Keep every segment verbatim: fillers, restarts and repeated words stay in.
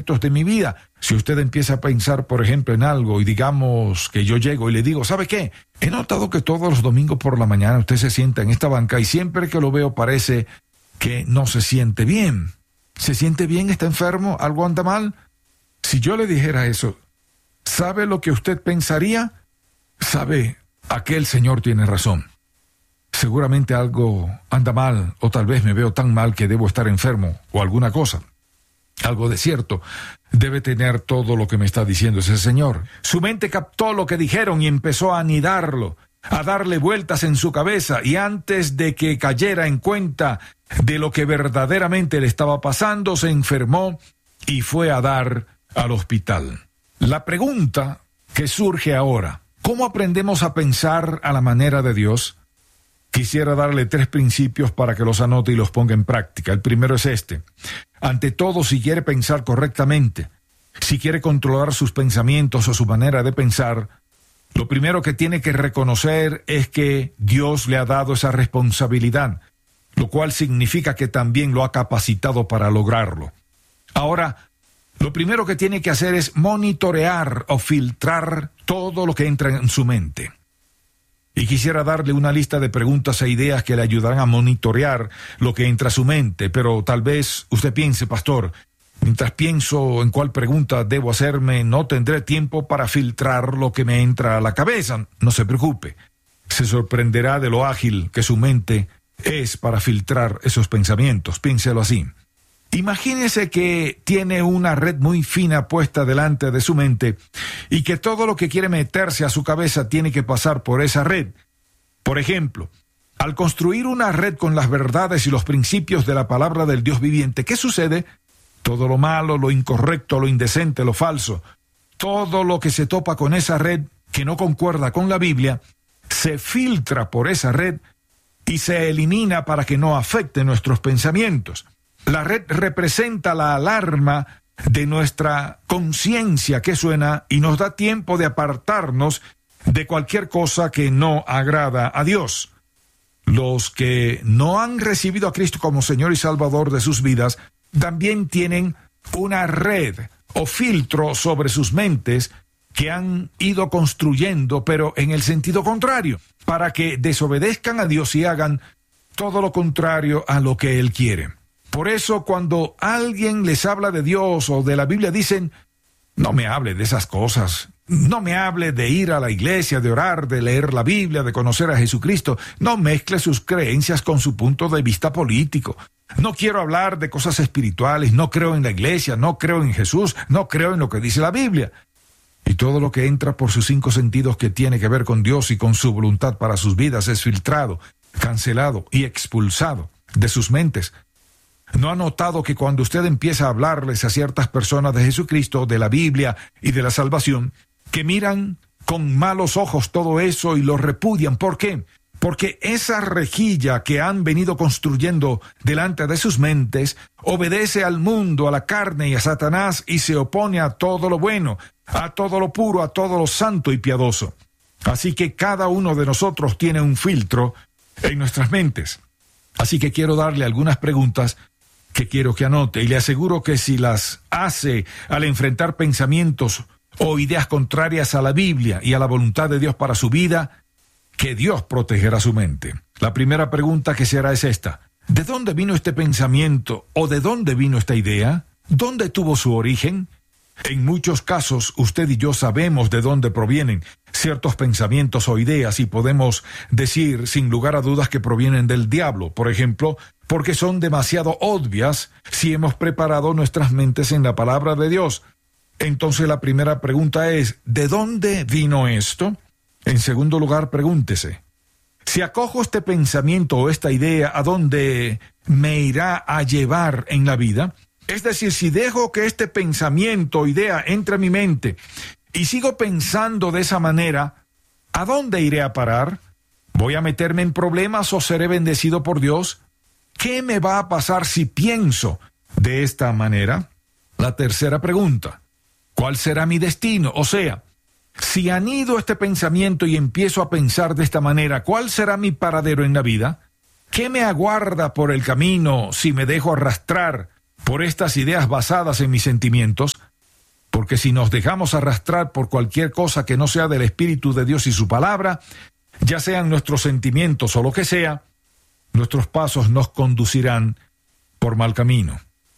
aspectos de mi vida. Si usted empieza a pensar, por ejemplo, en algo y digamos que yo llego y le digo, ¿sabe qué? He notado que todos los domingos por la mañana usted se sienta en esta banca y siempre que lo veo parece que no se siente bien. ¿Se siente bien? ¿Está enfermo? ¿Algo anda mal? Si yo le dijera eso, ¿sabe lo que usted pensaría? ¿Sabe? Aquel señor tiene razón. Seguramente algo anda mal, o tal vez me veo tan mal que debo estar enfermo, o alguna cosa. Algo de cierto debe tener todo lo que me está diciendo ese señor. Su mente captó lo que dijeron y empezó a anidarlo, a darle vueltas en su cabeza, y antes de que cayera en cuenta de lo que verdaderamente le estaba pasando, se enfermó y fue a dar al hospital. La pregunta que surge ahora, ¿cómo aprendemos a pensar a la manera de Dios? Quisiera darle tres principios para que los anote y los ponga en práctica. El primero es este. Ante todo, si quiere pensar correctamente, si quiere controlar sus pensamientos o su manera de pensar, lo primero que tiene que reconocer es que Dios le ha dado esa responsabilidad, lo cual significa que también lo ha capacitado para lograrlo. Ahora, lo primero que tiene que hacer es monitorear o filtrar todo lo que entra en su mente. Y quisiera darle una lista de preguntas e ideas que le ayudarán a monitorear lo que entra a su mente, pero tal vez usted piense, pastor, mientras pienso en cuál pregunta debo hacerme, no tendré tiempo para filtrar lo que me entra a la cabeza. No se preocupe, se sorprenderá de lo ágil que su mente es para filtrar esos pensamientos. Piénselo así. Imagínese que tiene una red muy fina puesta delante de su mente y que todo lo que quiere meterse a su cabeza tiene que pasar por esa red. Por ejemplo, al construir una red con las verdades y los principios de la palabra del Dios viviente, ¿qué sucede? Todo lo malo, lo incorrecto, lo indecente, lo falso, todo lo que se topa con esa red que no concuerda con la Biblia, se filtra por esa red y se elimina para que no afecte nuestros pensamientos. La red representa la alarma de nuestra conciencia que suena y nos da tiempo de apartarnos de cualquier cosa que no agrada a Dios. Los que no han recibido a Cristo como Señor y Salvador de sus vidas también tienen una red o filtro sobre sus mentes que han ido construyendo, pero en el sentido contrario, para que desobedezcan a Dios y hagan todo lo contrario a lo que Él quiere. Por eso, cuando alguien les habla de Dios o de la Biblia, dicen, no me hable de esas cosas, no me hable de ir a la iglesia, de orar, de leer la Biblia, de conocer a Jesucristo, no mezcle sus creencias con su punto de vista político. No quiero hablar de cosas espirituales, no creo en la iglesia, no creo en Jesús, no creo en lo que dice la Biblia. Y todo lo que entra por sus cinco sentidos que tiene que ver con Dios y con su voluntad para sus vidas es filtrado, cancelado y expulsado de sus mentes. ¿No ha notado que cuando usted empieza a hablarles a ciertas personas de Jesucristo, de la Biblia y de la salvación, que miran con malos ojos todo eso y lo repudian? ¿Por qué? Porque esa rejilla que han venido construyendo delante de sus mentes obedece al mundo, a la carne y a Satanás y se opone a todo lo bueno, a todo lo puro, a todo lo santo y piadoso. Así que cada uno de nosotros tiene un filtro en nuestras mentes. Así que quiero darle algunas preguntas que quiero que anote, y le aseguro que si las hace al enfrentar pensamientos o ideas contrarias a la Biblia y a la voluntad de Dios para su vida, que Dios protegerá su mente. La primera pregunta que se hará es esta: ¿de dónde vino este pensamiento o de dónde vino esta idea? ¿Dónde tuvo su origen? En muchos casos, usted y yo sabemos de dónde provienen ciertos pensamientos o ideas y podemos decir sin lugar a dudas que provienen del diablo, por ejemplo, porque son demasiado obvias si hemos preparado nuestras mentes en la palabra de Dios. Entonces la primera pregunta es, ¿de dónde vino esto? En segundo lugar, pregúntese, si acojo este pensamiento o esta idea, ¿a dónde me irá a llevar en la vida? Es decir, si dejo que este pensamiento o idea entre a mi mente y sigo pensando de esa manera, ¿a dónde iré a parar? ¿Voy a meterme en problemas o seré bendecido por Dios? ¿Qué me va a pasar si pienso de esta manera? La tercera pregunta, ¿cuál será mi destino? O sea, si anido este pensamiento y empiezo a pensar de esta manera, ¿cuál será mi paradero en la vida? ¿Qué me aguarda por el camino si me dejo arrastrar por estas ideas basadas en mis sentimientos, porque si nos dejamos arrastrar por cualquier cosa que no sea del Espíritu de Dios y su palabra, ya sean nuestros sentimientos o lo que sea, nuestros pasos nos conducirán por mal camino.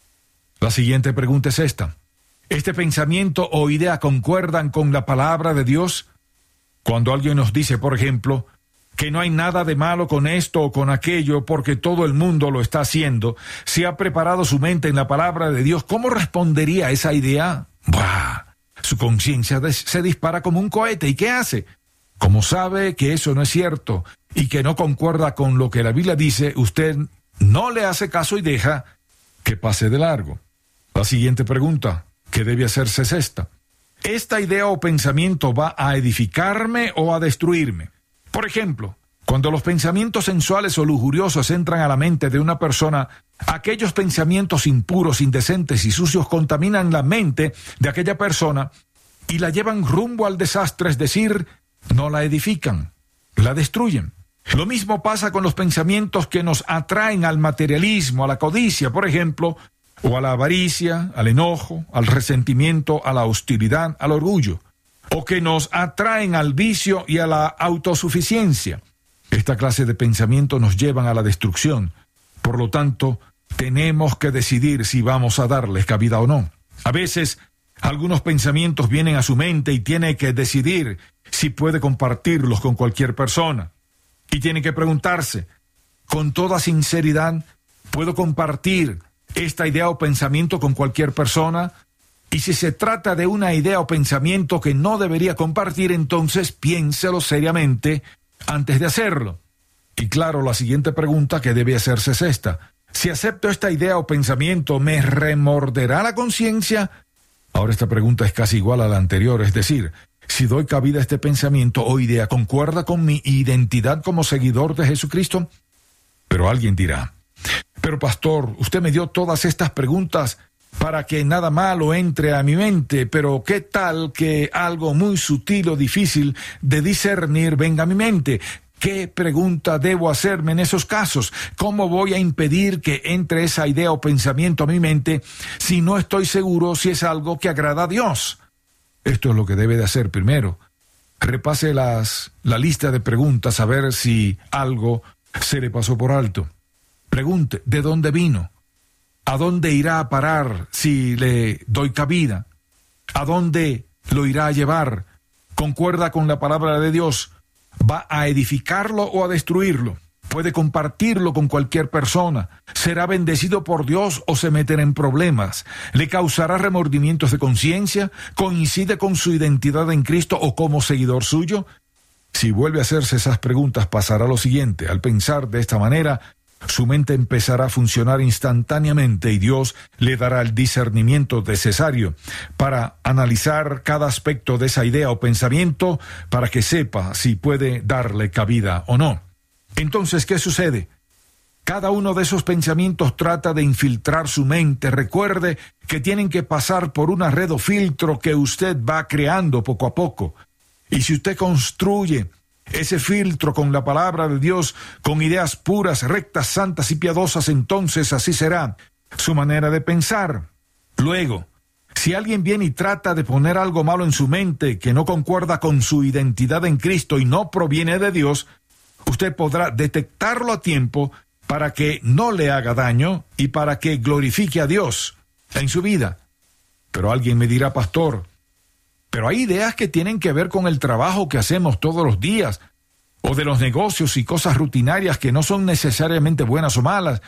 La siguiente pregunta es esta: ¿este pensamiento o idea concuerdan con la palabra de Dios? Cuando alguien nos dice, por ejemplo, que no hay nada de malo con esto o con aquello porque todo el mundo lo está haciendo, si ha preparado su mente en la palabra de Dios, ¿cómo respondería a esa idea? ¡Bah! Su conciencia se dispara como un cohete. ¿Y qué hace? Como sabe que eso no es cierto y que no concuerda con lo que la Biblia dice, usted no le hace caso y deja que pase de largo. La siguiente pregunta que debe hacerse es esta: ¿esta idea o pensamiento va a edificarme o a destruirme? Por ejemplo, cuando los pensamientos sensuales o lujuriosos entran a la mente de una persona, aquellos pensamientos impuros, indecentes y sucios contaminan la mente de aquella persona y la llevan rumbo al desastre, es decir, no la edifican, la destruyen. Lo mismo pasa con los pensamientos que nos atraen al materialismo, a la codicia, por ejemplo, o a la avaricia, al enojo, al resentimiento, a la hostilidad, al orgullo, o que nos atraen al vicio y a la autosuficiencia. Esta clase de pensamientos nos llevan a la destrucción. Por lo tanto, tenemos que decidir si vamos a darles cabida o no. A veces, algunos pensamientos vienen a su mente y tiene que decidir si puede compartirlos con cualquier persona. Y tiene que preguntarse, con toda sinceridad, ¿puedo compartir esta idea o pensamiento con cualquier persona? Y si se trata de una idea o pensamiento que no debería compartir, entonces piénselo seriamente antes de hacerlo. Y claro, la siguiente pregunta que debe hacerse es esta: si acepto esta idea o pensamiento, ¿me remorderá la conciencia? Ahora esta pregunta es casi igual a la anterior, es decir, si doy cabida a este pensamiento o idea, ¿concuerda con mi identidad como seguidor de Jesucristo? Pero alguien dirá, pero pastor, usted me dio todas estas preguntas para que nada malo entre a mi mente, pero ¿qué tal que algo muy sutil o difícil de discernir venga a mi mente? ¿Qué pregunta debo hacerme en esos casos? ¿Cómo voy a impedir que entre esa idea o pensamiento a mi mente si no estoy seguro si es algo que agrada a Dios? Esto es lo que debe de hacer primero. Repase las, la lista de preguntas a ver si algo se le pasó por alto. Pregunte, ¿de dónde vino? ¿A dónde irá a parar si le doy cabida? ¿A dónde lo irá a llevar? ¿Concuerda con la palabra de Dios? ¿Va a edificarlo o a destruirlo? ¿Puede compartirlo con cualquier persona? ¿Será bendecido por Dios o se meterá en problemas? ¿Le causará remordimientos de conciencia? ¿Coincide con su identidad en Cristo o como seguidor suyo? Si vuelve a hacerse esas preguntas, pasará lo siguiente: al pensar de esta manera, su mente empezará a funcionar instantáneamente y Dios le dará el discernimiento necesario para analizar cada aspecto de esa idea o pensamiento para que sepa si puede darle cabida o no. Entonces, ¿qué sucede? Cada uno de esos pensamientos trata de infiltrar su mente. Recuerde que tienen que pasar por una red o filtro que usted va creando poco a poco. Y si usted construye ese filtro con la palabra de Dios, con ideas puras, rectas, santas y piadosas, entonces así será su manera de pensar. Luego, si alguien viene y trata de poner algo malo en su mente que no concuerda con su identidad en Cristo y no proviene de Dios, usted podrá detectarlo a tiempo para que no le haga daño y para que glorifique a Dios en su vida. Pero alguien me dirá, pastor, pero hay ideas que tienen que ver con el trabajo que hacemos todos los días, o de los negocios y cosas rutinarias que no son necesariamente buenas o malas.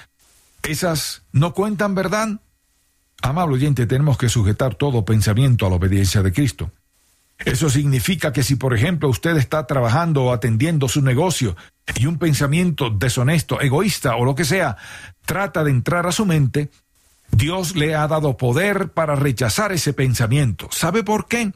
¿Esas no cuentan, verdad? Amable oyente, tenemos que sujetar todo pensamiento a la obediencia de Cristo. Eso significa que si, por ejemplo, usted está trabajando o atendiendo su negocio y un pensamiento deshonesto, egoísta o lo que sea, trata de entrar a su mente, Dios le ha dado poder para rechazar ese pensamiento. ¿Sabe por qué?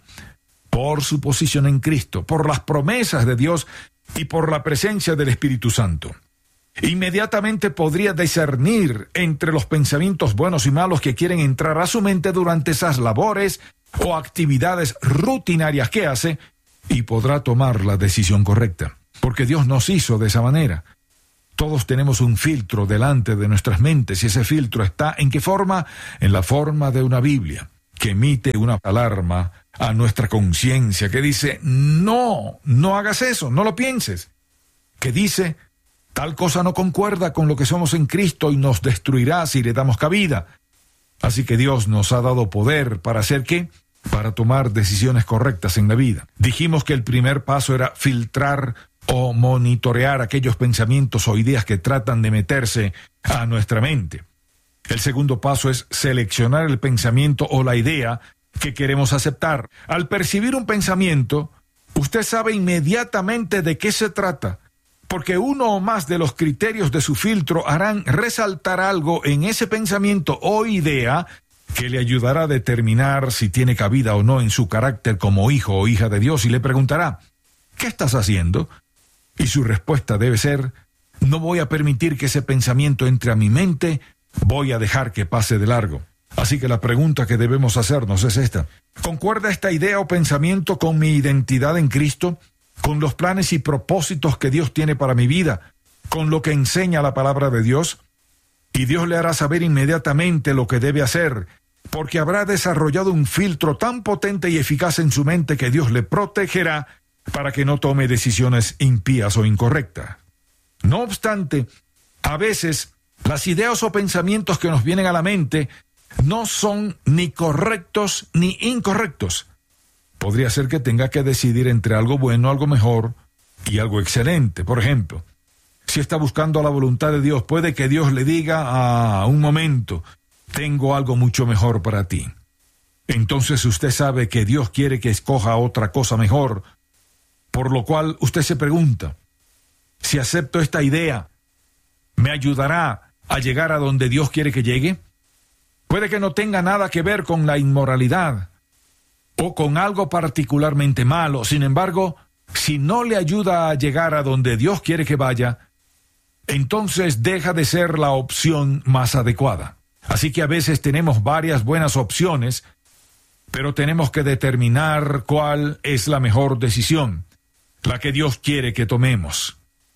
Por su posición en Cristo, por las promesas de Dios y por la presencia del Espíritu Santo. Inmediatamente podría discernir entre los pensamientos buenos y malos que quieren entrar a su mente durante esas labores o actividades rutinarias que hace y podrá tomar la decisión correcta, porque Dios nos hizo de esa manera. Todos tenemos un filtro delante de nuestras mentes y ese filtro está ¿en qué forma? En la forma de una Biblia que emite una alarma a nuestra conciencia que dice, no, no hagas eso, no lo pienses. Que dice, tal cosa no concuerda con lo que somos en Cristo y nos destruirá si le damos cabida. Así que Dios nos ha dado poder para hacer ¿qué? Para tomar decisiones correctas en la vida. Dijimos que el primer paso era filtrar o monitorear aquellos pensamientos o ideas que tratan de meterse a nuestra mente. El segundo paso es seleccionar el pensamiento o la idea que queremos aceptar. Al percibir un pensamiento, usted sabe inmediatamente de qué se trata, porque uno o más de los criterios de su filtro harán resaltar algo en ese pensamiento o idea que le ayudará a determinar si tiene cabida o no en su carácter como hijo o hija de Dios, y le preguntará, ¿qué estás haciendo? Y su respuesta debe ser, no voy a permitir que ese pensamiento entre a mi mente, voy a dejar que pase de largo. Así que la pregunta que debemos hacernos es esta. ¿Concuerda esta idea o pensamiento con mi identidad en Cristo? ¿Con los planes y propósitos que Dios tiene para mi vida? ¿Con lo que enseña la palabra de Dios? Y Dios le hará saber inmediatamente lo que debe hacer, porque habrá desarrollado un filtro tan potente y eficaz en su mente que Dios le protegerá para que no tome decisiones impías o incorrectas. No obstante, a veces las ideas o pensamientos que nos vienen a la mente no son ni correctos ni incorrectos. Podría ser que tenga que decidir entre algo bueno, algo mejor y algo excelente. Por ejemplo, si está buscando la voluntad de Dios, puede que Dios le diga a un momento, tengo algo mucho mejor para ti. Entonces usted sabe que Dios quiere que escoja otra cosa mejor, por lo cual usted se pregunta, si acepto esta idea, ¿me ayudará a llegar a donde Dios quiere que llegue? Puede que no tenga nada que ver con la inmoralidad o con algo particularmente malo. Sin embargo, si no le ayuda a llegar a donde Dios quiere que vaya, entonces deja de ser la opción más adecuada. Así que a veces tenemos varias buenas opciones, pero tenemos que determinar cuál es la mejor decisión, la que Dios quiere que tomemos.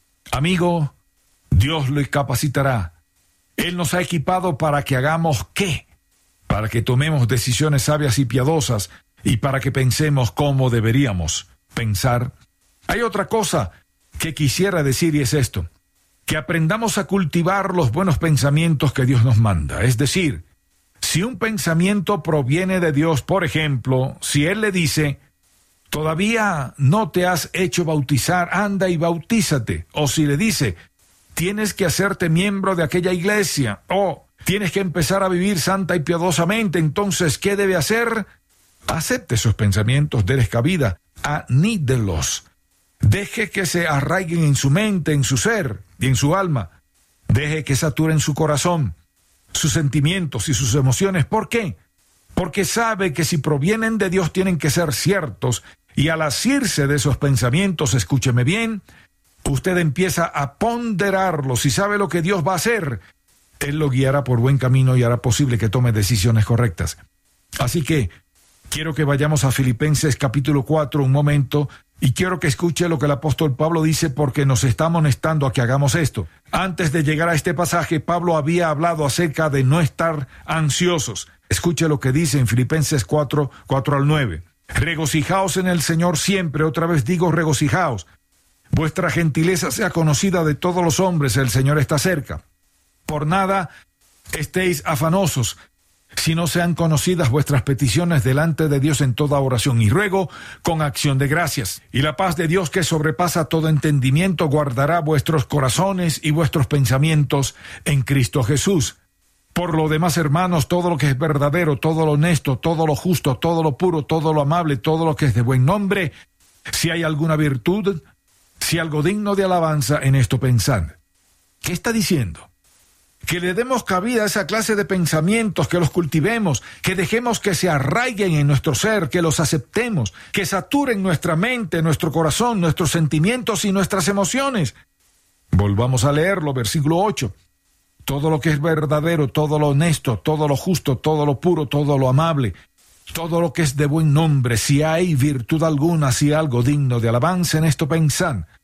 Amigo, Dios lo capacitará. Él nos ha equipado para que hagamos ¿qué? Para que tomemos decisiones sabias y piadosas y para que pensemos cómo deberíamos pensar. Hay otra cosa que quisiera decir y es esto, que aprendamos a cultivar los buenos pensamientos que Dios nos manda. Es decir, si un pensamiento proviene de Dios, por ejemplo, si Él le dice, todavía no te has hecho bautizar, anda y bautízate. O si le dice, tienes que hacerte miembro de aquella iglesia. O tienes que empezar a vivir santa y piadosamente. Entonces, ¿qué debe hacer? Acepte esos pensamientos, déles cabida, anídelos. Deje que se arraiguen en su mente, en su ser y en su alma. Deje que saturen su corazón, sus sentimientos y sus emociones. ¿Por qué? Porque sabe que si provienen de Dios tienen que ser ciertos, y al asirse de esos pensamientos, escúcheme bien, usted empieza a ponderarlos y sabe lo que Dios va a hacer. Él lo guiará por buen camino y hará posible que tome decisiones correctas. Así que quiero que vayamos a Filipenses capítulo cuatro un momento, y quiero que escuche lo que el apóstol Pablo dice porque nos está amonestando a que hagamos esto. Antes de llegar a este pasaje, Pablo había hablado acerca de no estar ansiosos. Escuche lo que dice en Filipenses cuatro, cuatro al nueve. Regocijaos en el Señor siempre, otra vez digo regocijaos. Vuestra gentileza sea conocida de todos los hombres, el Señor está cerca. Por nada estéis afanosos, si no sean conocidas vuestras peticiones delante de Dios en toda oración y ruego con acción de gracias. Y la paz de Dios, que sobrepasa todo entendimiento, guardará vuestros corazones y vuestros pensamientos en Cristo Jesús. Por lo demás, hermanos, todo lo que es verdadero, todo lo honesto, todo lo justo, todo lo puro, todo lo amable, todo lo que es de buen nombre, si hay alguna virtud, si algo digno de alabanza, en esto pensad. ¿Qué está diciendo? Que le demos cabida a esa clase de pensamientos, que los cultivemos, que dejemos que se arraiguen en nuestro ser, que los aceptemos, que saturen nuestra mente, nuestro corazón, nuestros sentimientos y nuestras emociones. Volvamos a leerlo, versículo ocho. Todo lo que es verdadero, todo lo honesto, todo lo justo, todo lo puro, todo lo amable, todo lo que es de buen nombre, si hay virtud alguna, si algo digno de alabanza, en esto pensad.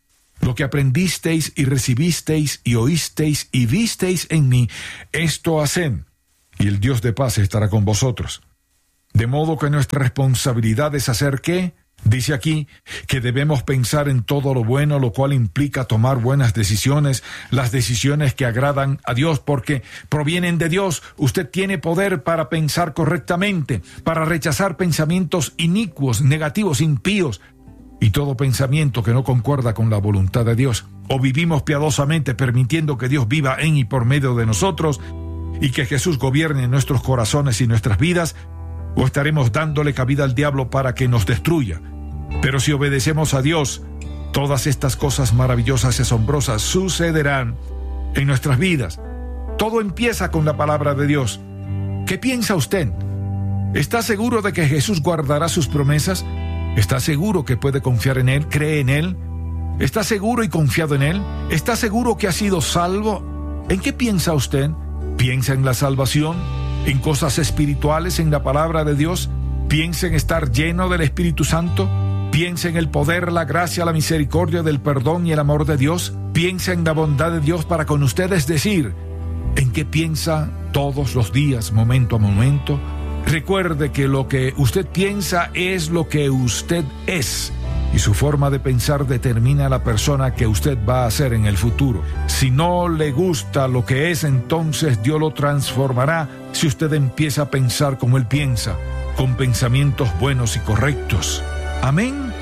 Lo que aprendisteis y recibisteis y oísteis y visteis en mí, esto haced, y el Dios de paz estará con vosotros. De modo que nuestra responsabilidad es hacer ¿qué? Dice aquí que debemos pensar en todo lo bueno, lo cual implica tomar buenas decisiones, las decisiones que agradan a Dios, porque provienen de Dios. Usted tiene poder para pensar correctamente, para rechazar pensamientos inicuos, negativos, impíos, y todo pensamiento que no concuerda con la voluntad de Dios. O vivimos piadosamente permitiendo que Dios viva en y por medio de nosotros, y que Jesús gobierne en nuestros corazones y nuestras vidas, o estaremos dándole cabida al diablo para que nos destruya. Pero si obedecemos a Dios, todas estas cosas maravillosas y asombrosas sucederán en nuestras vidas. Todo empieza con la palabra de Dios. ¿Qué piensa usted? ¿Está seguro de que Jesús guardará sus promesas? ¿Está seguro que puede confiar en Él? ¿Cree en Él? ¿Está seguro y confiado en Él? ¿Está seguro que ha sido salvo? ¿En qué piensa usted? ¿Piensa en la salvación? ¿En cosas espirituales, en la palabra de Dios? ¿Piensa en estar lleno del Espíritu Santo? ¿Piensa en el poder, la gracia, la misericordia del perdón y el amor de Dios? ¿Piensa en la bondad de Dios para con usted? Es decir, ¿en qué piensa todos los días, momento a momento? Recuerde que lo que usted piensa es lo que usted es, y su forma de pensar determina la persona que usted va a ser en el futuro. Si no le gusta lo que es, entonces Dios lo transformará si usted empieza a pensar como Él piensa, con pensamientos buenos y correctos. Amén.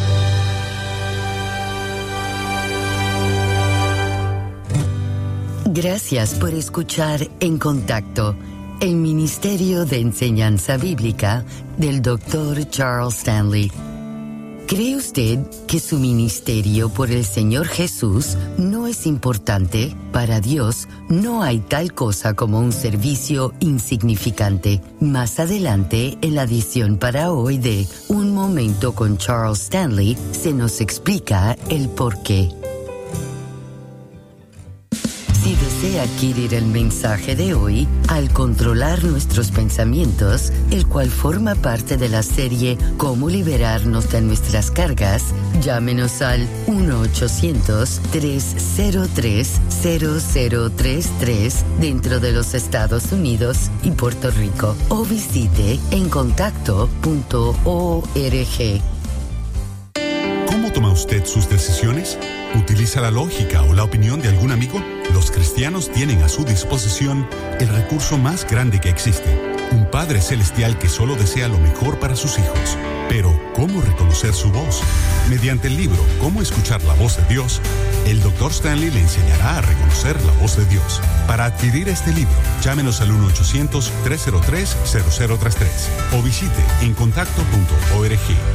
Gracias por escuchar En Contacto, el Ministerio de Enseñanza Bíblica del doctor Charles Stanley. ¿Cree usted que su ministerio por el Señor Jesús no es importante? Para Dios no hay tal cosa como un servicio insignificante. Más adelante, en la edición para hoy de Un Momento con Charles Stanley, se nos explica el porqué. Si desea adquirir el mensaje de hoy, Al controlar nuestros pensamientos, el cual forma parte de la serie Cómo liberarnos de nuestras cargas, llámenos al uno ochocientos, tres cero tres, cero cero tres tres dentro de los Estados Unidos y Puerto Rico, o visite en contacto punto org. ¿Cómo toma usted sus decisiones? ¿Utiliza la lógica o la opinión de algún amigo? Los cristianos tienen a su disposición el recurso más grande que existe, un Padre Celestial que solo desea lo mejor para sus hijos. Pero, ¿cómo reconocer su voz? Mediante el libro Cómo escuchar la voz de Dios, el doctor Stanley le enseñará a reconocer la voz de Dios. Para adquirir este libro, llámenos al uno ochocientos, tres cero tres, cero cero tres tres o visite en contacto punto org.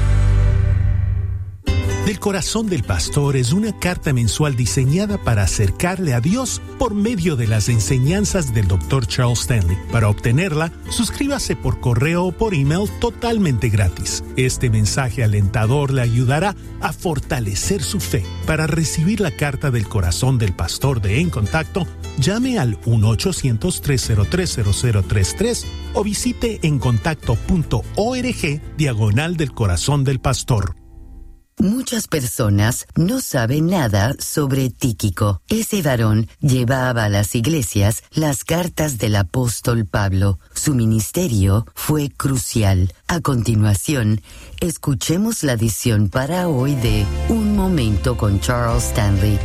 Del Corazón del Pastor es una carta mensual diseñada para acercarle a Dios por medio de las enseñanzas del doctor Charles Stanley. Para obtenerla, suscríbase por correo o por email totalmente gratis. Este mensaje alentador le ayudará a fortalecer su fe. Para recibir la carta del Corazón del Pastor de En Contacto, llame al uno ochocientos, tres cero tres, cero cero tres tres o visite en contacto punto org diagonal del Corazón del Pastor. Muchas personas no saben nada sobre Tíquico. Ese varón llevaba a las iglesias las cartas del apóstol Pablo. Su ministerio fue crucial. A continuación, escuchemos la edición para hoy de Un Momento con Charles Stanley.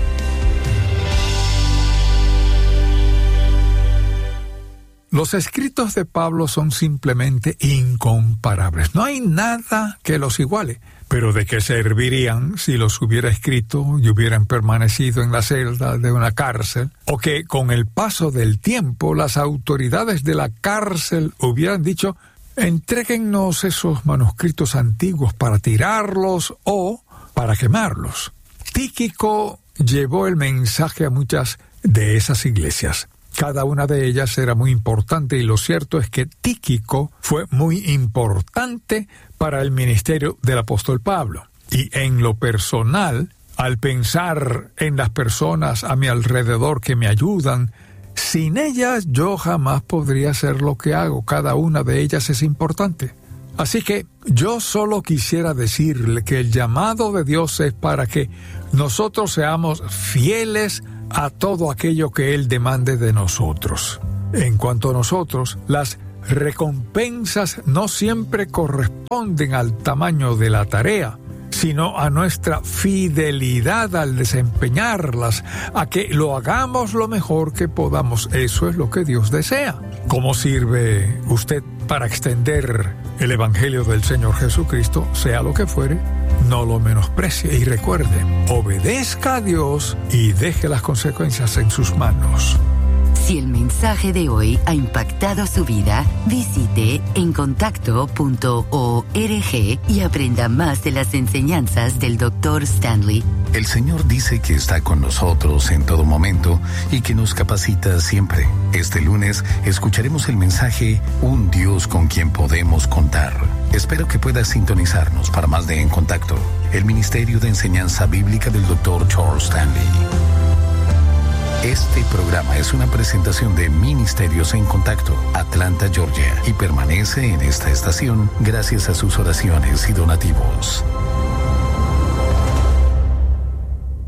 Los escritos de Pablo son simplemente incomparables. No hay nada que los iguale. Pero ¿de qué servirían si los hubiera escrito y hubieran permanecido en la celda de una cárcel? O que con el paso del tiempo las autoridades de la cárcel hubieran dicho: entréguennos esos manuscritos antiguos para tirarlos o para quemarlos. Tíquico llevó el mensaje a muchas de esas iglesias. Cada una de ellas era muy importante, y lo cierto es que Tíquico fue muy importante para el ministerio del apóstol Pablo. Y en lo personal, al pensar en las personas a mi alrededor que me ayudan, sin ellas yo jamás podría hacer lo que hago. Cada una de ellas es importante. Así que yo solo quisiera decirle que el llamado de Dios es para que nosotros seamos fieles a todo aquello que Él demande de nosotros. En cuanto a nosotros, las recompensas no siempre corresponden al tamaño de la tarea, sino a nuestra fidelidad al desempeñarlas, a que lo hagamos lo mejor que podamos. Eso es lo que Dios desea. ¿Cómo sirve usted para extender el Evangelio del Señor Jesucristo? Sea lo que fuere, no lo menosprecie y recuerde, obedezca a Dios y deje las consecuencias en sus manos. Si el mensaje de hoy ha impactado su vida, visite encontacto punto org y aprenda más de las enseñanzas del doctor Stanley. El Señor dice que está con nosotros en todo momento y que nos capacita siempre. Este lunes escucharemos el mensaje Un Dios con quien podemos contar. Espero que puedas sintonizarnos para más de En Contacto, el Ministerio de Enseñanza Bíblica del doctor Charles Stanley. Este programa es una presentación de Ministerios en Contacto, Atlanta, Georgia, y permanece en esta estación gracias a sus oraciones y donativos.